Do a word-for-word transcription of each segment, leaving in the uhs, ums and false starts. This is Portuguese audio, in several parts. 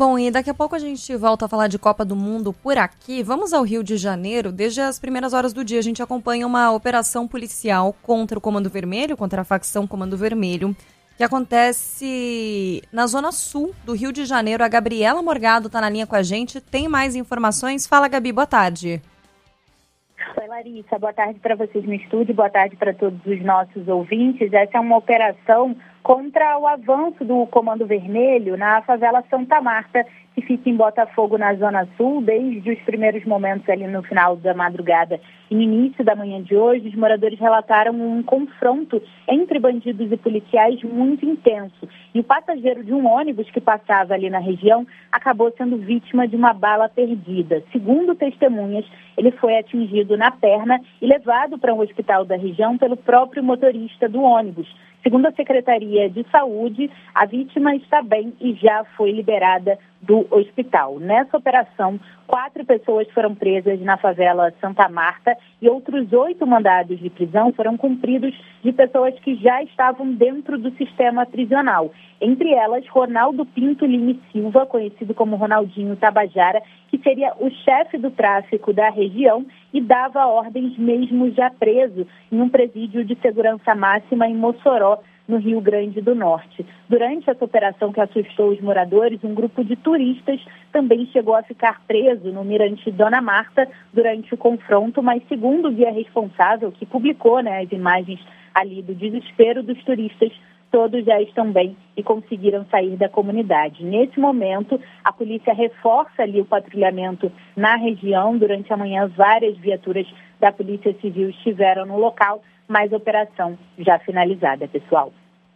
Bom, e daqui a pouco a gente volta a falar de Copa do Mundo por aqui. Vamos ao Rio de Janeiro. Desde as primeiras horas do dia a gente acompanha uma operação policial contra o Comando Vermelho, contra a facção Comando Vermelho, que acontece na zona sul do Rio de Janeiro. A Gabriela Morgado está na linha com a gente. Tem mais informações? Fala, Gabi, boa tarde. Oi, Larissa, boa tarde para vocês no estúdio, boa tarde para todos os nossos ouvintes. Essa é uma operação contra o avanço do Comando Vermelho na favela Santa Marta, que fica em Botafogo, na Zona Sul. Desde os primeiros momentos ali no final da madrugada e no início da manhã de hoje, os moradores relataram um confronto entre bandidos e policiais muito intenso. E o passageiro de um ônibus que passava ali na região acabou sendo vítima de uma bala perdida. Segundo testemunhas, ele foi atingido na perna e levado para um hospital da região pelo próprio motorista do ônibus. Segundo a Secretaria de Saúde, a vítima está bem e já foi liberada do hospital. Nessa operação, quatro pessoas foram presas na favela Santa Marta e outros oito mandados de prisão foram cumpridos de pessoas que já estavam dentro do sistema prisional. Entre elas, Ronaldo Pinto Lima Silva, conhecido como Ronaldinho Tabajara, que seria o chefe do tráfico da região e dava ordens mesmo já preso em um presídio de segurança máxima em Mossoró, no Rio Grande do Norte. Durante essa operação que assustou os moradores, um grupo de turistas também chegou a ficar preso no Mirante Dona Marta durante o confronto, mas segundo o guia responsável, que publicou, né, as imagens ali do desespero dos turistas, todos já estão bem e conseguiram sair da comunidade. Nesse momento, a polícia reforça ali o patrulhamento na região. Durante a manhã, várias viaturas da Polícia Civil estiveram no local, mas a operação já finalizada, pessoal.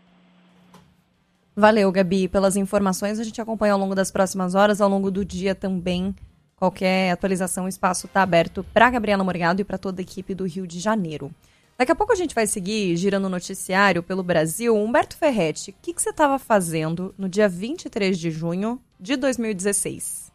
Valeu, Gabi, pelas informações. A gente acompanha ao longo das próximas horas, ao longo do dia também. Qualquer atualização, o espaço está aberto para a Gabriela Morgado e para toda a equipe do Rio de Janeiro. Daqui a pouco a gente vai seguir girando o noticiário pelo Brasil. Humberto Ferretti, o que, que você estava fazendo no dia vinte e três de junho de dois mil e dezesseis?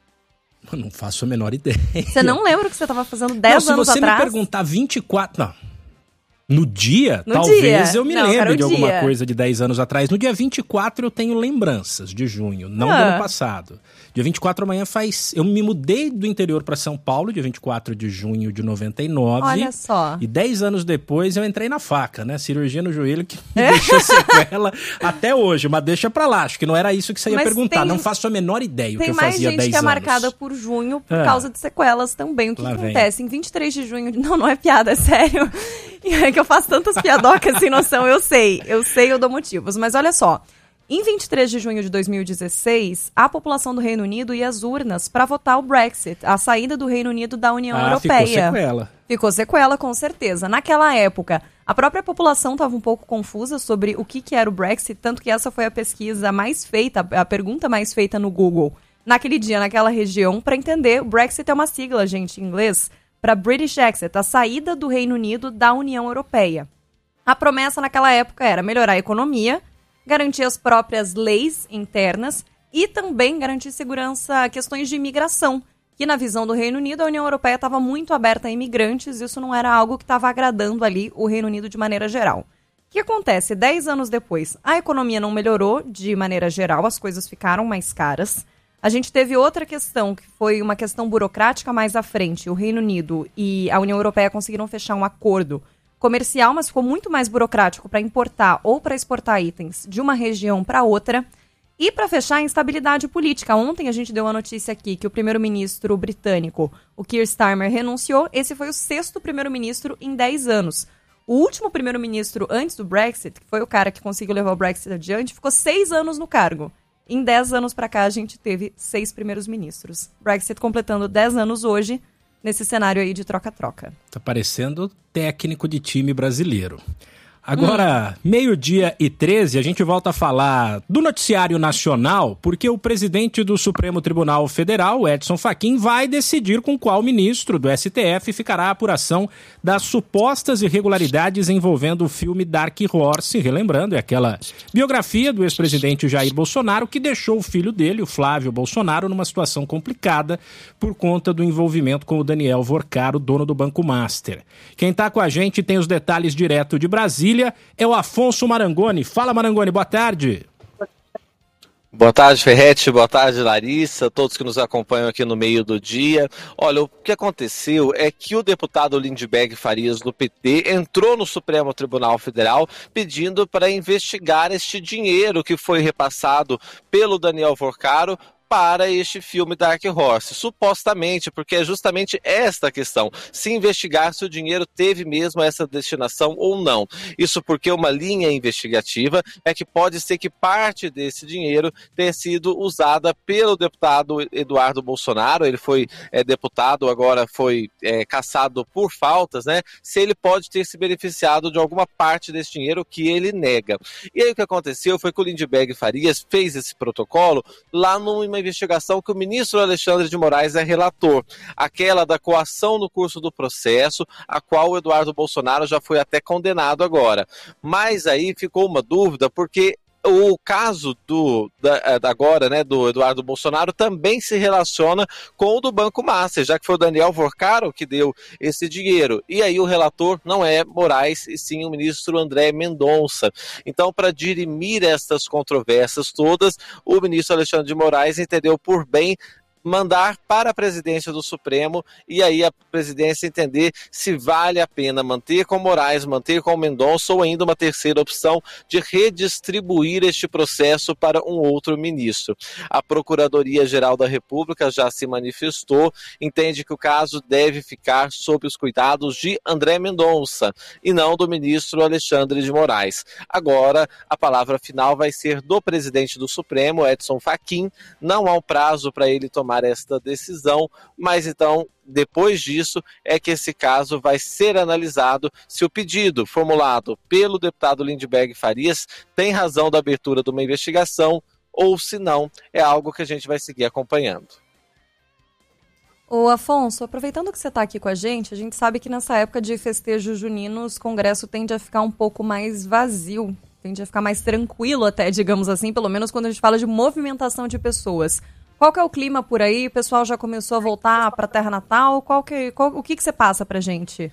Eu não faço a menor ideia. Você não lembra o que você estava fazendo dez anos atrás? Se você me perguntar vinte e quatro... Não. No dia, no talvez dia. eu me não, lembre de alguma dia. coisa de dez anos atrás. No dia vinte e quatro eu tenho lembranças de junho, não ah. do ano passado. Dia vinte e quatro amanhã faz... Eu me mudei do interior para São Paulo, dia vinte e quatro de junho de noventa e nove. Olha só. E dez anos depois eu entrei na faca, né? Cirurgia no joelho que me é. deixou sequela até hoje. Mas deixa pra lá, acho que não era isso que você ia mas perguntar. Tem, não faço a menor ideia o que eu fazia dez anos. Tem mais gente que é marcada por junho por é. causa de sequelas também. O que, que acontece? Em vinte e três de junho... Não, não é piada, é sério. É que eu faço tantas piadocas sem noção, eu sei. Eu sei, eu dou motivos. Mas olha só. Em vinte e três de junho de dois mil e dezesseis, a população do Reino Unido ia às urnas para votar o Brexit, a saída do Reino Unido da União ah, Europeia. Ficou sequela. Ficou sequela, com certeza. Naquela época, a própria população estava um pouco confusa sobre o que, que era o Brexit, tanto que essa foi a pesquisa mais feita, a pergunta mais feita no Google naquele dia, naquela região, para entender. O Brexit é uma sigla, gente, em inglês, para British Exit, a saída do Reino Unido da União Europeia. A promessa naquela época era melhorar a economia, garantir as próprias leis internas e também garantir segurança, questões de imigração, que na visão do Reino Unido a União Europeia estava muito aberta a imigrantes, isso não era algo que estava agradando ali o Reino Unido de maneira geral. O que acontece? Dez anos depois, a economia não melhorou de maneira geral, as coisas ficaram mais caras. A gente teve outra questão, que foi uma questão burocrática mais à frente. O Reino Unido e a União Europeia conseguiram fechar um acordo comercial, mas ficou muito mais burocrático para importar ou para exportar itens de uma região para outra. E para fechar, a instabilidade política. Ontem a gente deu uma notícia aqui que o primeiro-ministro britânico, o Keir Starmer, renunciou. Esse foi o sexto primeiro-ministro em dez anos. O último primeiro-ministro antes do Brexit, que foi o cara que conseguiu levar o Brexit adiante, ficou seis anos no cargo. Em dez anos para cá, a gente teve seis primeiros ministros. Brexit completando dez anos hoje, nesse cenário aí de troca-troca. Tá parecendo técnico de time brasileiro. Agora, hum. meio-dia e treze, a gente volta a falar do noticiário nacional, porque o presidente do Supremo Tribunal Federal, Edson Fachin, vai decidir com qual ministro do S T F ficará a apuração das supostas irregularidades envolvendo o filme Dark Horse, relembrando, é aquela biografia do ex-presidente Jair Bolsonaro que deixou o filho dele, o Flávio Bolsonaro, numa situação complicada por conta do envolvimento com o Daniel Vorcaro, dono do Banco Master. Quem está com a gente tem os detalhes direto de Brasília, é o Afonso Marangoni. Fala, Marangoni, boa tarde. Boa tarde, Ferretti, boa tarde, Larissa, todos que nos acompanham aqui no meio do dia. Olha, o que aconteceu é que o deputado Lindbergh Farias, do P T, entrou no Supremo Tribunal Federal pedindo para investigar este dinheiro que foi repassado pelo Daniel Vorcaro para este filme Dark Horse, supostamente, porque é justamente esta a questão, se investigar se o dinheiro teve mesmo essa destinação ou não. Isso porque uma linha investigativa é que pode ser que parte desse dinheiro tenha sido usada pelo deputado Eduardo Bolsonaro, ele foi é, deputado, agora foi é, cassado por faltas, né? Se ele pode ter se beneficiado de alguma parte desse dinheiro que ele nega. E aí o que aconteceu foi que o Lindbergh Farias fez esse protocolo lá numa investigação que o ministro Alexandre de Moraes é relator, aquela da coação no curso do processo, a qual o Eduardo Bolsonaro já foi até condenado agora. Mas aí ficou uma dúvida, porque o caso do, da, agora, né, do Eduardo Bolsonaro também se relaciona com o do Banco Master, já que foi o Daniel Vorcaro que deu esse dinheiro. E aí o relator não é Moraes, e sim o ministro André Mendonça. Então, para dirimir estas controvérsias todas, o ministro Alexandre de Moraes entendeu por bem mandar para a presidência do Supremo e aí a presidência entender se vale a pena manter com Moraes, manter com Mendonça ou ainda uma terceira opção de redistribuir este processo para um outro ministro. A Procuradoria-Geral da República já se manifestou, entende que o caso deve ficar sob os cuidados de André Mendonça e não do ministro Alexandre de Moraes. Agora, a palavra final vai ser do presidente do Supremo, Edson Fachin. Não há um prazo para ele tomar esta decisão, mas então, depois disso, é que esse caso vai ser analisado se o pedido formulado pelo deputado Lindbergh Farias tem razão da abertura de uma investigação ou se não, é algo que a gente vai seguir acompanhando. Ô Afonso, aproveitando que você está aqui com a gente, a gente sabe que nessa época de festejos juninos, o Congresso tende a ficar um pouco mais vazio, tende a ficar mais tranquilo até, digamos assim, pelo menos quando a gente fala de movimentação de pessoas. Qual que é o clima por aí? O pessoal já começou a voltar para a terra natal? Qual que, qual, o que, que você passa para a gente?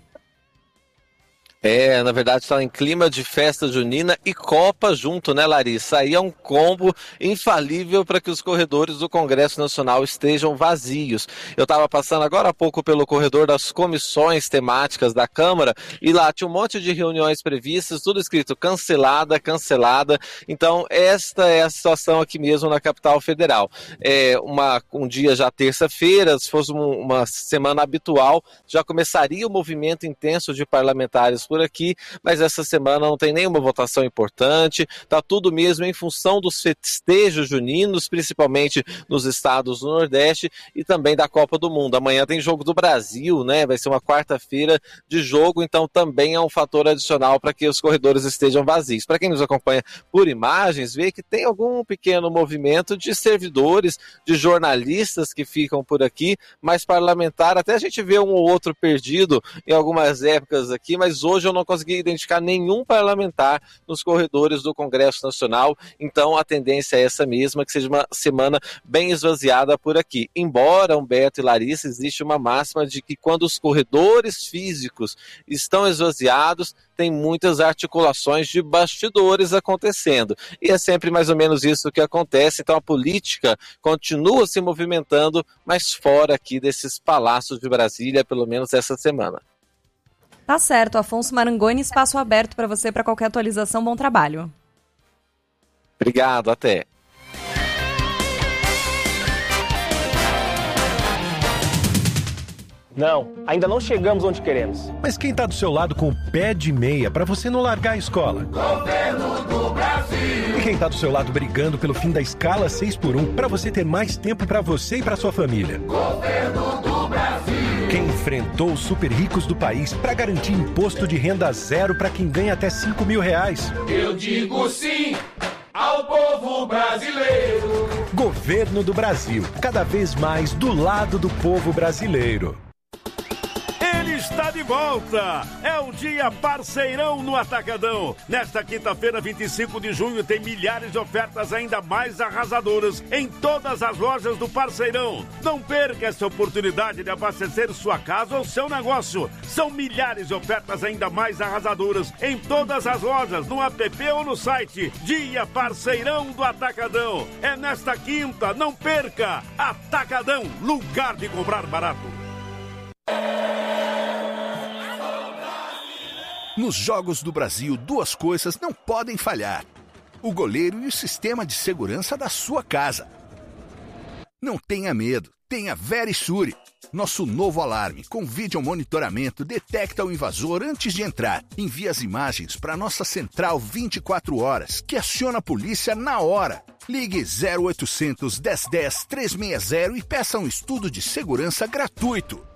É, na verdade está em clima de festa junina e Copa junto, né, Larissa? Aí é um combo infalível para que os corredores do Congresso Nacional estejam vazios. Eu estava passando agora há pouco pelo corredor das comissões temáticas da Câmara e lá tinha um monte de reuniões previstas, tudo escrito cancelada, cancelada. Então esta é a situação aqui mesmo na capital federal. É uma, um dia já terça-feira, se fosse uma semana habitual, já começaria o movimento intenso de parlamentares por aqui, mas essa semana não tem nenhuma votação importante, está tudo mesmo em função dos festejos juninos, principalmente nos estados do Nordeste e também da Copa do Mundo. Amanhã tem jogo do Brasil, né? Vai ser uma quarta-feira de jogo, então também é um fator adicional para que os corredores estejam vazios. Para quem nos acompanha por imagens, vê que tem algum pequeno movimento de servidores, de jornalistas que ficam por aqui, mas parlamentar, até a gente vê um ou outro perdido em algumas épocas aqui, mas hoje eu não consegui identificar nenhum parlamentar nos corredores do Congresso Nacional, então a tendência é essa mesma, que seja uma semana bem esvaziada por aqui. Embora, Humberto e Larissa, existe uma máxima de que quando os corredores físicos estão esvaziados, tem muitas articulações de bastidores acontecendo. E é sempre mais ou menos isso que acontece, então a política continua se movimentando, mas fora aqui desses palácios de Brasília, pelo menos essa semana. Tá certo, Afonso Marangoni, espaço aberto para você para qualquer atualização, bom trabalho. Obrigado, até. Não, ainda não chegamos onde queremos. Mas quem tá do seu lado com o pé de meia para você não largar a escola? Governo do Brasil. E quem tá do seu lado brigando pelo fim da escala seis por um para você ter mais tempo para você e para sua família? Governo do Brasil. Quem enfrentou os super ricos do país para garantir imposto de renda zero para quem ganha até cinco mil reais? Eu digo sim ao povo brasileiro. Governo do Brasil, cada vez mais do lado do povo brasileiro. Ele está de volta. É o dia parceirão no Atacadão. Nesta quinta-feira, vinte e cinco de junho, tem milhares de ofertas ainda mais arrasadoras em todas as lojas do Parceirão. Não perca essa oportunidade de abastecer sua casa ou seu negócio. São milhares de ofertas ainda mais arrasadoras em todas as lojas, no app ou no site. Dia Parceirão do Atacadão. É nesta quinta, não perca. Atacadão, lugar de comprar barato. Nos Jogos do Brasil, duas coisas não podem falhar: o goleiro e o sistema de segurança da sua casa. Não tenha medo, tenha Verisure. Nosso novo alarme com vídeo monitoramento detecta o invasor antes de entrar. Envia as imagens para nossa central vinte e quatro horas, que aciona a polícia na hora. Ligue zero oitocentos, dez dez, trezentos e sessenta e peça um estudo de segurança gratuito.